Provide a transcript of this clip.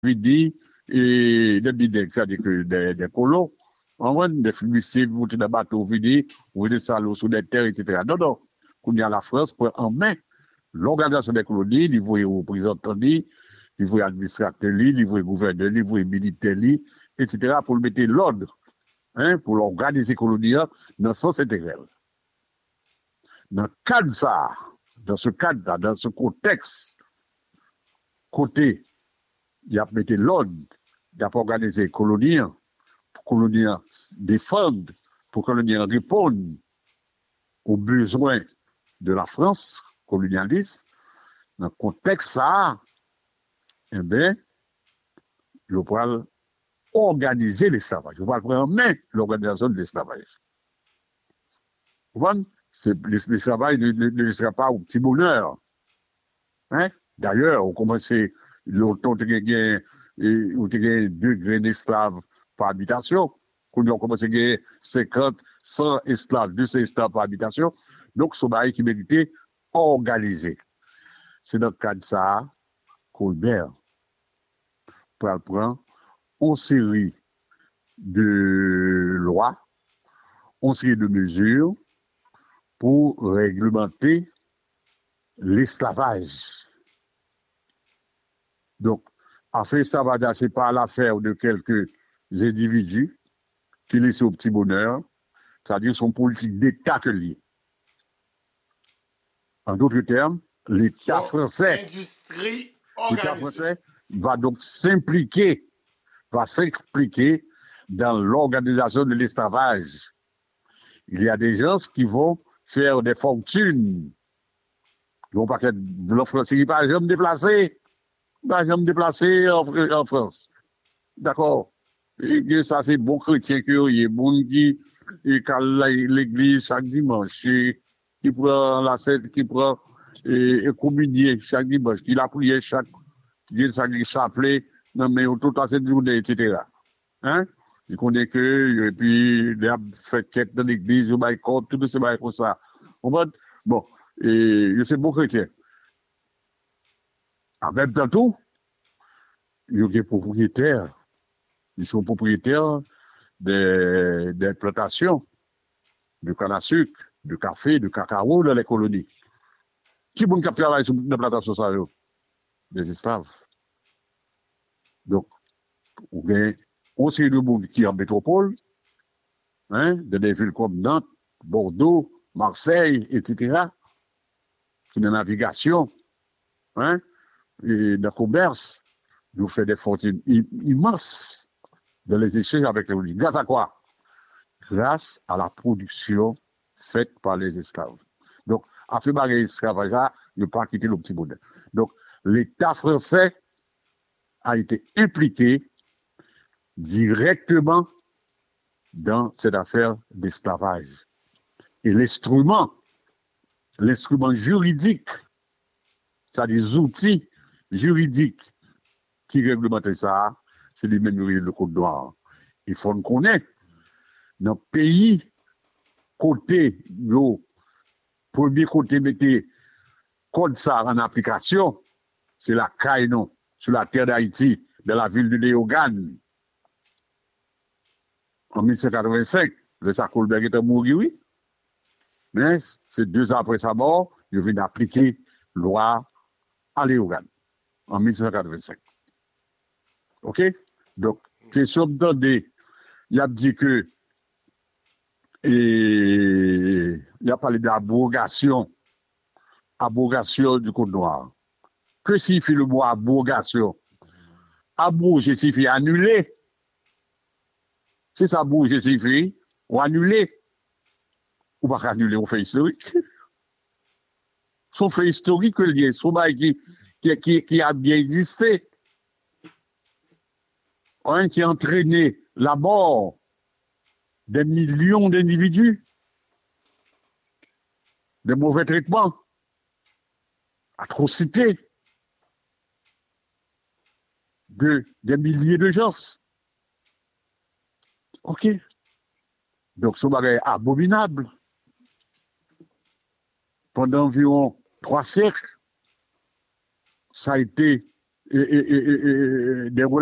vidi et des bidex, c'est-à-dire que des colons, on voit des flibustiers, monter des bateaux vides, ou des salauds sous des terres, etc. Non, non. Qu'on y a la France pour en main l'organisation des colonies, il faut représentants, il faut administrateurs, il faut gouverneurs, il faut militaires, etc. pour mettre l'ordre, hein, pour organiser les colonies dans le sens intégral. Dans le cadre ça, dans ce cadre-là, dans ce contexte, côté, il y a mis l'ordre, il y a organisé les colonies, pour que les colonies défendent, pour que les colonies répondent aux besoins de la France colonialiste. Dans le contexte ça, eh bien, je vais organiser l'esclavage. Je vais prendre en main l'organisation de l'esclavage. Vous voyez? L'esclavage ne sera pas au petit bonheur. Hein? D'ailleurs, on commence, on a deux grains d'esclaves par habitation. Quand on commence à gagner 50, 100 esclaves, 200 esclaves par habitation. Donc, ce bail qui méritait organiser. C'est dans le cadre de ça, Colbert prend une série de lois, une série de mesures pour réglementer l'esclavage. Donc, affaire l'esclavage, ce n'est pas l'affaire de quelques individus qui laissent au petit bonheur, c'est-à-dire son politique d'État que lié. En d'autres termes, l'État français va donc s'impliquer dans l'organisation de l'esclavage. Il y a des gens qui vont faire des fortunes. Ils vont pas être le français qui va jamais déplacer. Pas jamais déplacer en France. D'accord. Et ça, c'est bon chrétien qui est bon qui l'église chaque dimanche, qui prend la scène, qui prend et communier chaque dimanche, qui la prière chaque chapelet, non mais tout à cette journée, etc. Hein? Il connaît que, et puis, il a fait quête dans l'église, il a compte, tout ce bail comme ça. Bon, et je sais bon chrétien. En même temps, tout, il y a des propriétaires. Ils sont propriétaires des plantations de canne à sucre, de café, de cacao dans les colonies. Qui bon qui travaille sur les plantations ça? Des esclaves. Donc, on sait de monde qui est en métropole, hein, dans des villes comme Nantes, Bordeaux, Marseille, etc., qui dans la navigation, hein, et dans le commerce, nous fait des fortunes immenses dans les échanges avec les colonies. Grâce à quoi? Grâce à la production faite par les esclaves. Donc, à faire barrer l'esclavage, ne pas quitter le petit bonheur. Donc, l'État français a été impliqué directement dans cette affaire d'esclavage. Et l'instrument juridique, c'est-à-dire des outils juridiques qui réglementent ça, c'est les mêmes le code noir. Il faut qu'on connaisse dans le pays, côté, le premier côté, mettez code ça en application, c'est la CAI, non, sur la terre d'Haïti, de la ville de Léogane. En 1785, le Sacolberg était mort, oui. Mais c'est 2 ans après sa mort, il vient d'appliquer loi à Léogane, en 1785. OK? Donc, question de il a dit que, il a parlé d'abrogation du Code noir. Que signifie le mot abrogation? Abroger signifie annuler. C'est ça, abroger signifie ou annuler. Ou pas annuler, on fait historique. Son fait historique, son bail qui a bien existé. Hein, qui a entraîné la mort des millions d'individus, des mauvais traitements, atrocités, des milliers de gens. OK. Donc, ce bagage est abominable. Pendant environ 3 siècles, ça a été des